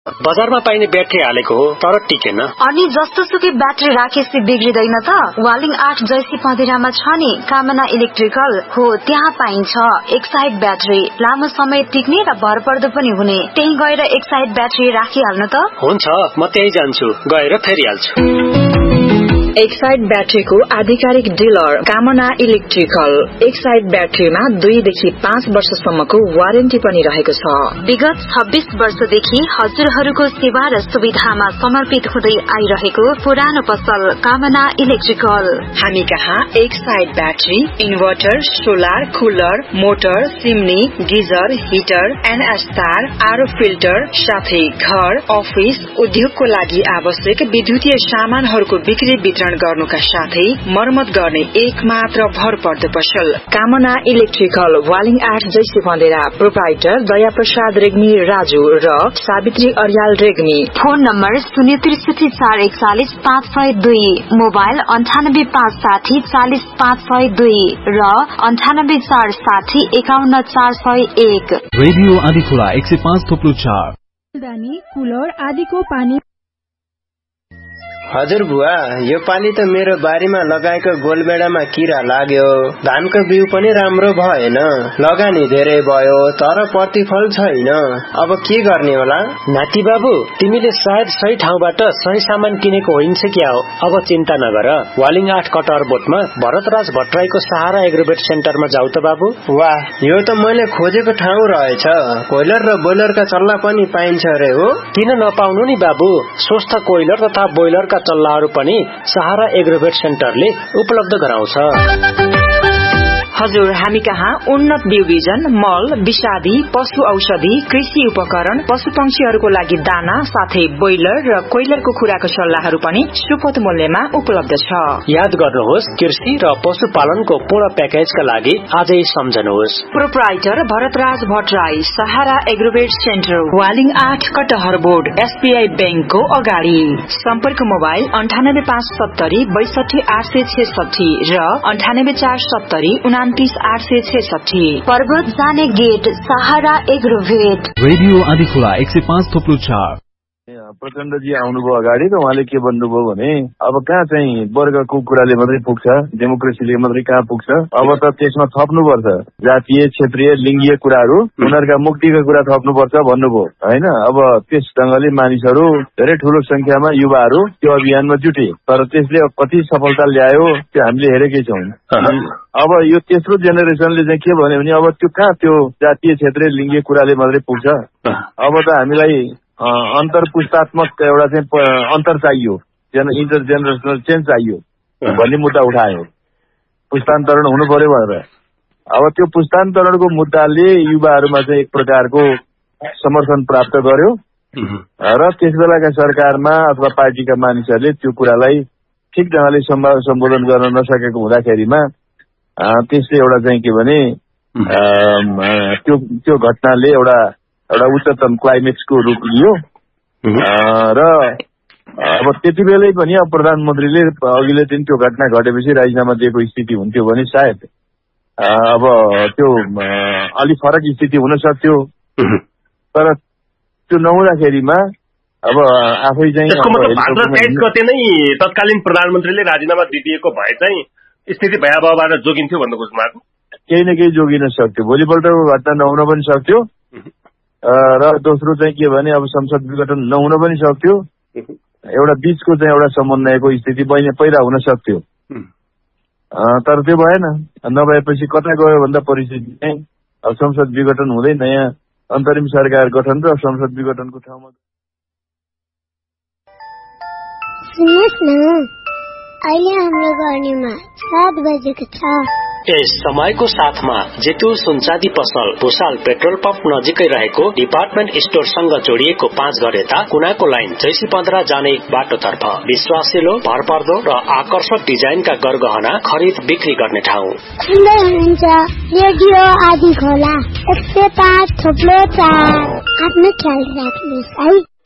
बजारमा पाइने ब्याट्री हालेको हो तर टिकेन। अनि जस्तोसुकै ब्याट्री राखेपछि बिग्रिदैन त? वालिङ 8 जैसी पँधेरामा छ नि कामना इलेक्ट्रिकल हो, त्यहाँ पाइन्छ एक साइड ब्याट्री, लामो समय टिक्ने र भरपर्दो पनि हुने। त्यही गएर एक साइड ब्याट्री राखिहाल्नु त। हुन्छ, म त्यही जान्छु, गएर फेरिहाल्छु। एक साइड ब्याट्रीको आधिकारिक डिलर कामना इलेक्ट्रिकल। एक साइड ब्याट्रीमा 2 देखि 5 वर्षसम्मको वारेन्टी पनि रहेको छ। विगत 26 वर्षदेखि हजुरहरूको सेवा र सुविधामा समर्पित हुँदै आइरहेको पुरानो पसल कामना इलेक्ट्रिकल। हामी कहाँ एक side battery, inverter, solar, cooler, motor, chimney, geyser, heater, NS तार, आरओ फिल्टर साथै घर, अफिस, उद्योगको लागि आवश्यक विद्युतीय सामानहरूको बिक्री वितरण गर्नुका साथै मर्मत गर्ने एक मात्र भरपर्दो पसल कामना इलेक्ट्रिकल। वालिङ 8 जैसी पँधेरा। प्रोप्राइटर दया प्रसाद रेग्मी राजु र Savitri Aryal Regmi. Phone number 063 441 502, mobile 98 560 40 502 र 98 460 51 401। रेडियो आदिखोला 105.4। कुलर आदिको पानी। हजुर बुवा, यो पाली त मेरो बारीमा लगाएको गोलबेडामा किरा लाग्यो। धानको बिउ पनि राम्रो भएन, लगानी धेरै भयो तर प्रतिफल छैन। अब के गर्ने होला? नाति बाबु, तिमीले सायद सही ठाउँबाट सही सामान किनेको होइन्छ क्या हो। अब चिन्ता नगर, वालिङ 8 कटहर बोटमा भरतराज भट्टराईको सहारा एग्रोवेट सेन्टरमा जाऊ त बाबु। वाह, यो त मैले खोजेको ठाउँ रहेछ। कोइलर र बोइलरका चल्ला पनि पाइन्छ रे हो? किन नपाउनु नि बाबु, स्वस्थ कोइलर तथा बोइलरका चल्लाहरू पनि सहारा एग्रोवेट सेन्टरले उपलब्ध गराउँछ। हजुर, हामी कहाँ उन्नत बिउ बिजन, मल, विषादी, पशु औषधि, कृषि उपकरण, पशु पंक्षीहरूको लागि दाना साथै बोइलर र कोइलरको खुराको सल्लाहहरू पनि सुपथ मूल्यमा उपलब्ध छ। याद गर्नुहोस्, कृषि र पशुपालनको पूर्ण प्याकेजका लागि आजै सम्झनुहोस्। प्रोप्राइटर भरतराज भट्टराई, सहारा एग्रोवेट सेन्टर, वालिङ 8 कटहर बोर्ड, एसबीआई बैंकको अगाडि। सम्पर्क मोबाइल 98 570 62 866 र 98 470 29 866। पर्वत जाने गेट सहारा एग्रोवेट। रेडियो आदिखोला 105.4। प्रचण्डजी आउनुभयो अगाडि र उहाँले के भन्नुभयो भने अब कहाँ चाहिँ वर्गको कुराले मात्रै पुग्छ, डेमोक्रेसीले मात्रै कहाँ पुग्छ, अब त त्यसमा थप्नुपर्छ जातीय क्षेत्रीय लिङ्गीय कुराहरू, उनीहरूका मुक्तिका कुरा थप्नुपर्छ भन्नुभयो होइन। अब त्यस ढङ्गले मानिसहरू धेरै ठूलो संख्यामा युवाहरू त्यो अभियानमा जुटे, तर त्यसले कति सफलता ल्यायो त्यो हामीले हेरेकै छौँ। अब यो तेस्रो जेनेरेसनले चाहिँ के भन्यो भने अब त्यो कहाँ त्यो जातीय क्षेत्रीय लिङ्गीय कुराले मात्रै पुग्छ, अब त हामीलाई अन्तर पुस्तात्मक एउटा चाहिँ अन्तर चाहियो, इन्टर जेनेरेसनल चेन्ज चाहियो भन्ने मुद्दा उठायो। पुस्तान्तरण हुनु पर्यो भनेर। अब त्यो पुस्तान्तरणको मुद्दाले युवाहरूमा चाहिँ एक प्रकारको समर्थन प्राप्त गर्यो र त्यस बेलाका सरकारमा अथवा पार्टीका मानिसहरूले त्यो कुरालाई ठिक ढङ्गले सम्बोधन गर्न नसकेको हुँदाखेरिमा त्यसले एउटा चाहिँ के भने त्यो घटनाले एउटा उच्चतम क्लाइमेक्सको रूप लियो र अब त्यति बेलै पनि अब प्रधानमन्त्रीले अघिल्लो दिन त्यो घटना घटेपछि राजीनामा दिएको स्थिति हुन्थ्यो भने सायद अब त्यो अलि फरक स्थिति हुन सक्थ्यो, तर त्यो नहुँदाखेरिमा अब आफै चाहिँ भाद्र 23 गते नै तत्कालीन प्रधानमन्त्रीले राजीनामा दिएको भए चाहिँ स्थिति भयावहबाट जोगिन्थ्यो भन्नु खोज्नु भएको? केही न केही जोगिन सक्थ्यो, भोलिपल्टको घटना नहुन पनि सक्थ्यो र दोस्रो चाहिँ के भने अब संसद विघटन नहुन पनि सक्थ्यो, एउटा बीचको चाहिँ एउटा समन्वयको स्थिति पैदा हुन सक्थ्यो, तर त्यो भएन। नभएपछि कता गयो भन्दा परिस्थिति चाहिँ अब संसद विघटन हुँदै नयाँ अन्तरिम सरकार गठन र संसद विघटनको ठाउँमा। सुन्नुहोस् न, अहिले हाम्रो गर्नेमा 7 बजेको छ। यस समयको साथमा जेतु सुनचाँदी पसल भुसाल पेट्रोल पम्प नजिकै रहेको डिपार्टमेन्ट स्टोरसँग जोडिएको 5 घर यता कुनाको लाइन जैसी 15 जाने बाटोतर्फ विश्वासिलो, भरपर्दो र आकर्षक डिजाइनका गरगहना खरिद बिक्री गर्ने ठाउँ। सुन्दै हुनुहुन्छ रेडियो आदिखोला 105.4। आफ्नो ख्याल राख्नुहोस् है।